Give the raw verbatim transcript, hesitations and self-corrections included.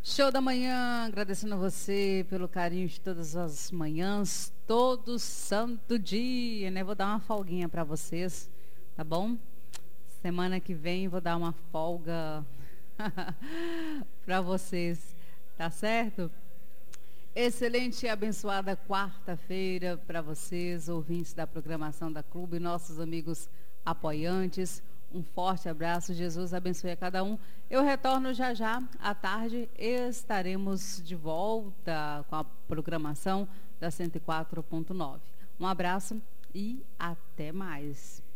Show da manhã, agradecendo a você pelo carinho de todas as manhãs, todo santo dia, né? Vou dar uma folguinha para vocês, tá bom? Semana que vem vou dar uma folga para vocês, tá certo? Excelente e abençoada quarta-feira para vocês, ouvintes da programação da Clube, nossos amigos apoiantes. Um forte abraço, Jesus abençoe a cada um. Eu retorno já já, à tarde, estaremos de volta com a programação da cento e quatro ponto nove. Um abraço e até mais.